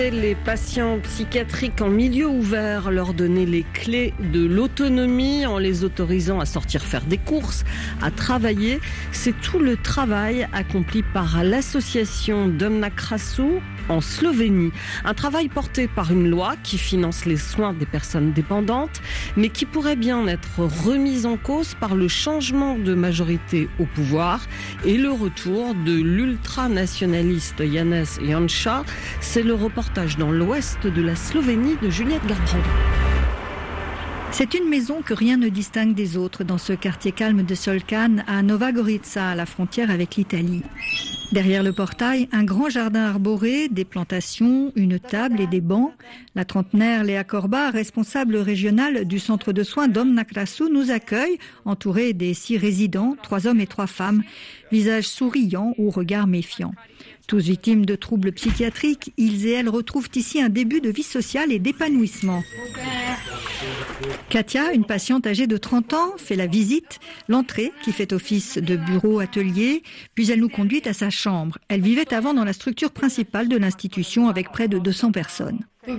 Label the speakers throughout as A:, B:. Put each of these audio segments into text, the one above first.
A: Les patients psychiatriques en milieu ouvert, leur donner les clés de l'autonomie en les autorisant à sortir faire des courses, à travailler. C'est tout le travail accompli par l'association Dom na Krasu en Slovénie. Un travail porté par une loi qui finance les soins des personnes dépendantes, mais qui pourrait bien être remise en cause par le changement de majorité au pouvoir et le retour de l'ultranationaliste Janez Janša. C'est le reportage dans l'ouest de la Slovénie de Juliette Garbrand.
B: C'est une maison que rien ne distingue des autres dans ce quartier calme de Solcan à Nova Gorica, à la frontière avec l'Italie. Derrière le portail, un grand jardin arboré, des plantations, une table et des bancs. La trentenaire Léa Corba, responsable régionale du centre de soins Dom na Krasu, nous accueille, entourée des 6 résidents, 3 hommes et 3 femmes, visage souriant ou regard méfiant. Tous victimes de troubles psychiatriques, ils et elles retrouvent ici un début de vie sociale et d'épanouissement. Katia, une patiente âgée de 30 ans, fait la visite, l'entrée qui fait office de bureau-atelier, puis elle nous conduit à sa chambre. Elle vivait avant dans la structure principale de l'institution avec près de 200 personnes.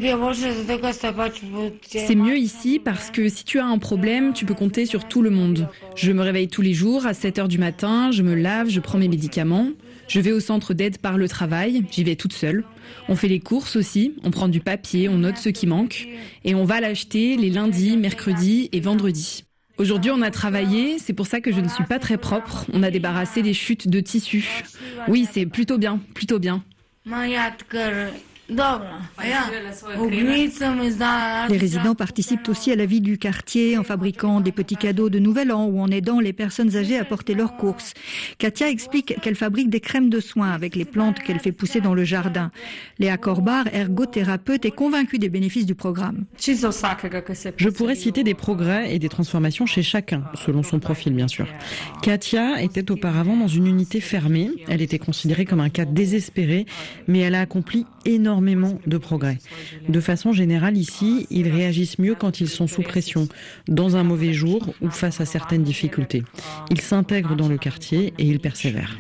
C: C'est mieux ici parce que si tu as un problème, tu peux compter sur tout le monde. Je me réveille tous les jours à 7h du matin, je me lave, je prends mes médicaments. Je vais au centre d'aide par le travail, j'y vais toute seule. On fait les courses aussi, on prend du papier, on note ce qui manque et on va l'acheter les lundis, mercredis et vendredis. Aujourd'hui, on a travaillé, c'est pour ça que je ne suis pas très propre. On a débarrassé des chutes de tissu. Oui, c'est plutôt bien, plutôt bien.
B: Les résidents participent aussi à la vie du quartier en fabriquant des petits cadeaux de Nouvel An ou en aidant les personnes âgées à porter leurs courses. Katia explique qu'elle fabrique des crèmes de soins avec les plantes qu'elle fait pousser dans le jardin. Léa Corbar, ergothérapeute, est convaincue des bénéfices du programme.
D: Je pourrais citer des progrès et des transformations chez chacun, selon son profil bien sûr. Katia était auparavant dans une unité fermée. Elle était considérée comme un cas désespéré, mais elle a accompli énormément de progrès. De façon générale, ici, ils réagissent mieux quand ils sont sous pression, dans un mauvais jour ou face à certaines difficultés. Ils s'intègrent dans le quartier et ils persévèrent.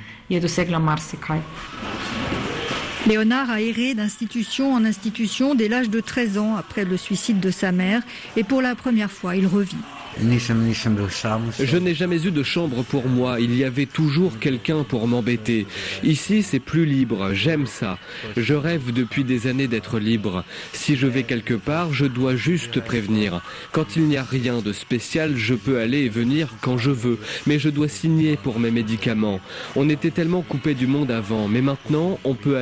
B: Léonard a erré d'institution en institution dès l'âge de 13 ans après le suicide de sa mère et pour la première fois, il revit.
E: Je n'ai jamais eu de chambre pour moi, il y avait toujours quelqu'un pour m'embêter. Ici, c'est plus libre, j'aime ça. Je rêve depuis des années d'être libre. Si je vais quelque part, je dois juste prévenir. Quand il n'y a rien de spécial, je peux aller et venir quand je veux, mais je dois signer pour mes médicaments. On était tellement coupés du monde avant, mais maintenant, on peut aller